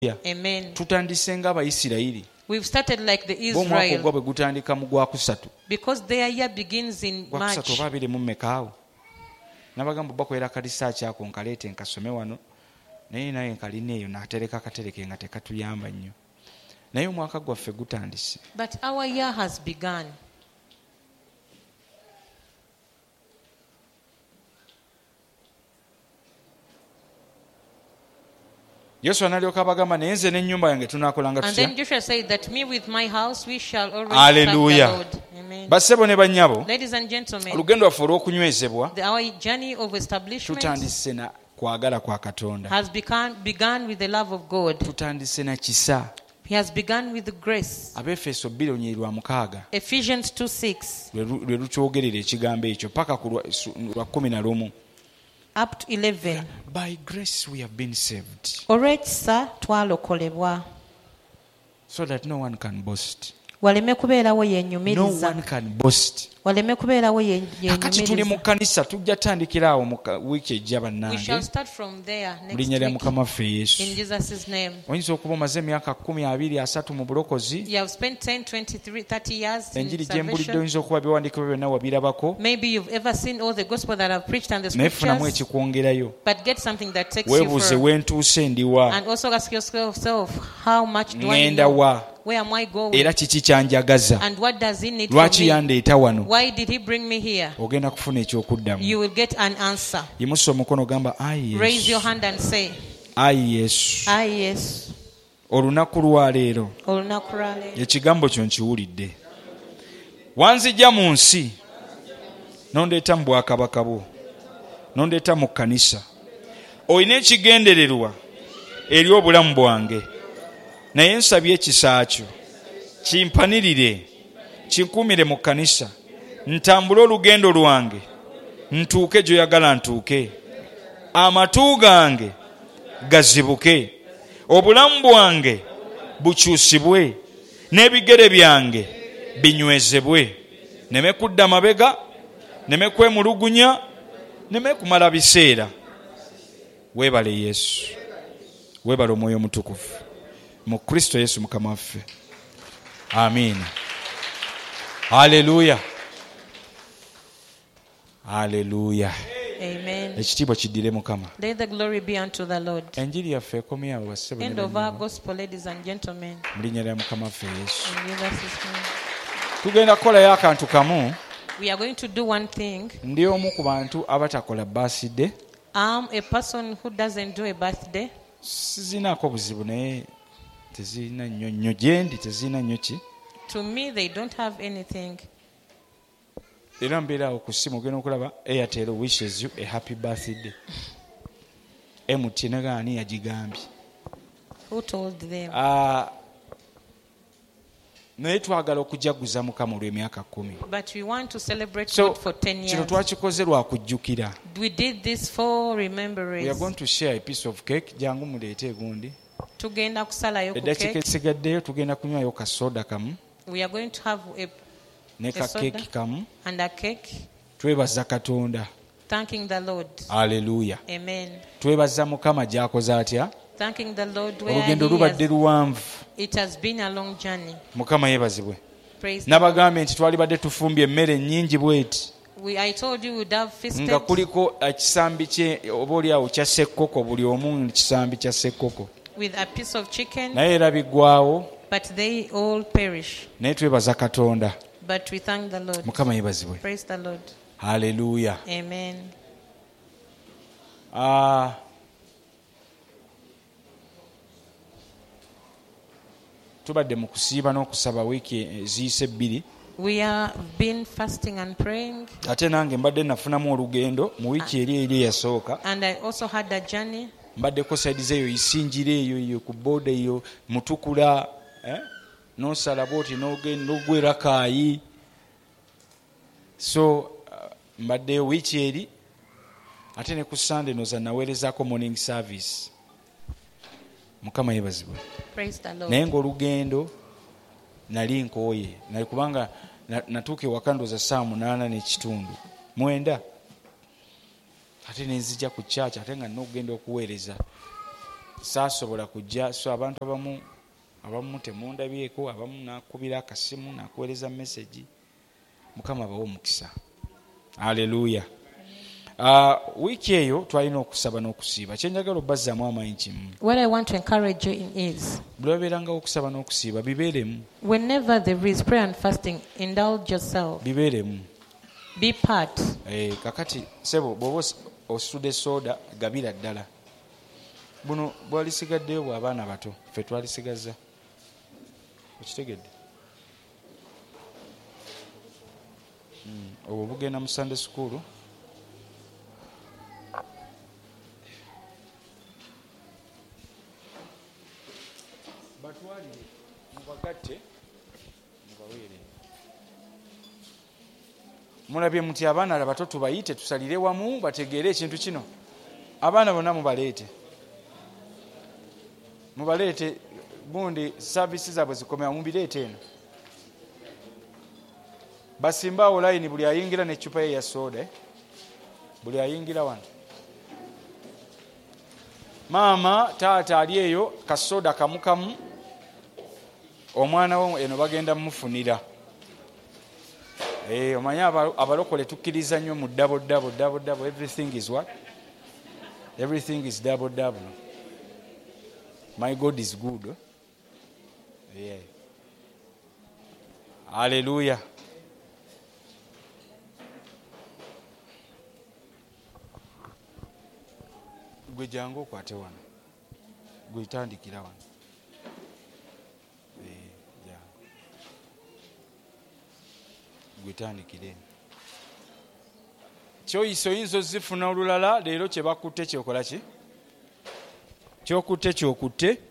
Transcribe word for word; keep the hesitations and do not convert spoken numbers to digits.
Amen. Tutandise nga Abayisirayiri. We've started like the Bomwaka Israel ogwo bwe gutandika mu Gwakusatu. because their year begins in Gwakusatu March. oba abiri mu mmekaawo. Nabagamba bakwera kalisaaki ako nkaleete nkasome wano. Naye naye nkalina eyo n'atereka akatereke nga tekatuyamba nnyo. Naye omwaka gwaffe gutandise. But our year has begun. Yoswa n'alyoka abagamba naye nze n'ennyumba yange tunaakolanga And then tutya? Joshua said that me with my house we shall always Hallelujah. serve the Lord. Amen. Bassebo ne bannyabo, Ladies and gentlemen, olugendo lwaffe olw'okunywezebwa the, our journey of establishment tutandise na kwagala kwa Katonda. has begun, begun with the love of God. Tutandise na kisa. He has begun with the grace. Abefeso bbiri onyeri lwa mukaaga Ephesians two six lwe lu- lwe lukyogerera ekigambo ekyo paka ku lwa- su- lwa kumi na lumu. up to eleven. By grace we have been saved Olw'ekisa twalokolebwa so that no one can boast. waleme kubeerawo No yeenyumiriza one can boast. waleme kubeerawo ye- Kakati tuli mu yeenyumiriza. kkanisa tujja tandikira awo mu ka- wiiki ejja We shall bannange start from there mu next linnya lya week Mukama waffe Yesu. in Jesus' name. Oyinza okuba omaze emyaka kumi abiri asatu mu bulokozi. You have spent ten, twenty-three, thirty years in Enjiri gye mbulidde salvation. oyinza okuba biwandiikibwa byonna wabirabako. Maybe you've ever seen all the gospel that I've preached and the Naye funamu scriptures, ekikwongerayo. but get something that takes you Weebuuze for, wentuuse ndiwa. and also ask yourself, how much do I Ngenda know? wa. Where am I going? Era kiki kyanjagaza. And what does he need from Lwaki me? yandeeta wano? Why did he bring me here? Ogenda kufuna ekyokuddamu. You will get an answer. Yimusa omukono gamba ayi Raise your Yesu. hand and say, Ayi Yesu. ah yes. Olunaku lwa leero Olunaku lwa leero. ekigambo kyo nkiwulidde. Wanzijja mu nsi n'ondeeta mu bwakabaka bwo n'ondeeta mu kkanisa. Olina ekigendererwa eri obulamu bwange. Naye nsabye ekisa kyo kimpanirire kinkuumire mu kkanisa ntambule olugendo lwange ntuuke gy'oyagala ntuuke. Amatu gange gazibuke, obulamu bwange bukyusibwe, n'ebigere byange binywezebwe. Neme kudda mabega, neme kwemulugunya, neme kumala biseera. Weebale Yesu, weebale Omwoyo Omutukuvu mu Kristo Yesu Mukama waffe. Amiina. Haleluya. Haleluya. Amen. Ekitiibwa kiddire Mukama. Let the glory be unto the Lord. Enjiri yaffe ekomye awo bassebo ne End of our bannyabo. gospel, ladies and gentlemen. Mu linnya lya Mukama waffe Yesu. In Jesus' name. Tugenda kukolayo akantu kamu. We are going to do one thing. Ndi omu ku bantu abatakola birthday. I'm a person who doesn't do a birthday. Sizinaako buzibu naye tezirina nnyo nnyo gye ndi tezirina nnyo ki. To me, they don't have anything. Era mbeera awo ku ssimu ogenda okulaba Airtel wishes you a happy birthday. M T N gaani yagigambye. Who told them? Ah, naye twagala okujaguza Mukama olw'emyaka kumi. But we want to celebrate So God for ten kino years. twakikoze lwa kujjukira. We did this for We are remembrance. going to share a piece of cake. Jangu muleete egundi. Tugenda kusalayo ku Eddakiika cake. esigaddeyo tugenda kunywayo ka soda kamu We are going to have a, ne ka A soda. keeki kamu. and a cake. Twebaza Katonda. Thanking the Lord. Haleluya. Amen. Twebaza Mukama gy'akoze atya. Thanking the Lord where Olugendo he lubadde has, luwanvu. it has been a long journey. Mukama yeebazibwe. Praise the Nabagambye nti twalibadde tufumbye emmere nnyingi bweti We, I told you we'd have feasted nga kuliko ekisambi kye oba oli awo kya ssekkoko, buli omu kisambi kya ssekkoko, with a piece of chicken, naye era biggwawo. but they all perish. Naye twebaza Katonda. But we thank the Lord. Mukama yeebazibwe. Praise the Lord. Haleluya. Amen. Ah, tubadde mu kusiiba n'okusaba wiiki eziyise bbiri. We have been fasting and praying, Ate nange mbadde nafunamu olugendo mu wiiki eri eri eyasooka. and I also had a journey. Mbaddeko saidi eyo isinjira eyo eyo ku booda eyo Mutukula, eh? N'osala booti n'ogenda ogwera Kaayi. So uh, mbaddeyo wiiki eri ate ne ku Sunday noza naweerezaako morning service. Mukama yeebazibwe. Praise the Lord. Naye ng'olugendo nali nkooye nali kubanga na- natuuka ewaka ndooza saa munaana n'ekitundu mwenda ate ne nzija ku church ate nga n'okugenda okuweereza saasobola kujja, so abantu abamu abamu temundabyeko, abamu nakubira akasimu nakuweereza message. Mukama bawo omukisa. Haleluya. Uh, wiiki eyo twalina okusaba n'okusiiba. Kyenjagala obbazaamu amaanyi kimu. What I want to encourage you in is, bwe babeerangawo okusaba n'okusiiba bibeeremu. whenever there is prayer and fasting, indulge yourself. Bibeeremu. Be part. Eh, kakati sebo bw'oba ositudde soda gabira ddala. Buno bwalisigaddeyo bw'abaana bato ffe twalisigazza. Okitegedde? Mm, obwo bugenda mu Sunday school. Batwalire mubagatte mubaweere. Mulabye muti abaana abato tubayite tusalire wamu bategeere ekintu kino. Abaana bonna mubaleete. Mubaleete gundi services zaabwe zikomera mubireete eno. Basimbaawo layini buli ayingira n'eccupa ye ya soda. Buli ayingira wano. Maama taata ali eyo kasoda kamukamu. Omwana we eno bagenda mmufunira. Eh, omanya abalokole tukkiriza nnyo mu double double double double. Everything is what? Everything is double double. My God is good. Yeah. Hallelujah. Gwe jangu okwate wano. Gwe tandikira wano. Eh, jangu. Gwe tandikire. Kyoyiso oyinza ozifuna olulala leero kye bakutte kyokola ki? Kyokutte kyokutte